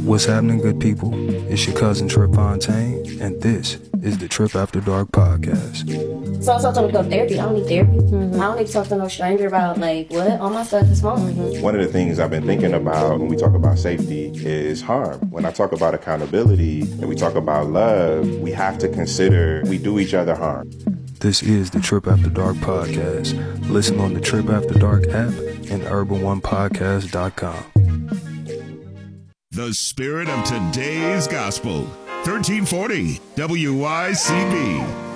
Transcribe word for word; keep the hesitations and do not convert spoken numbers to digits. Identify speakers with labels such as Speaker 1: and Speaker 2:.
Speaker 1: What's happening, good people? It's your cousin Trip Fontaine, and this is the Trip After Dark podcast.
Speaker 2: So I told me to go to therapy. I don't need therapy. Mm-hmm. I don't need to talk to no stranger about, like, what? All my stuff is fine. Mm-hmm.
Speaker 3: One of the things I've been thinking about when we talk about safety is harm. When I talk about accountability and we talk about love, we have to consider we do each other harm.
Speaker 1: This is the Trip After Dark podcast. Listen on the Trip After Dark app and urban one podcast dot com.
Speaker 4: The spirit of today's gospel. thirteen forty W Y C B.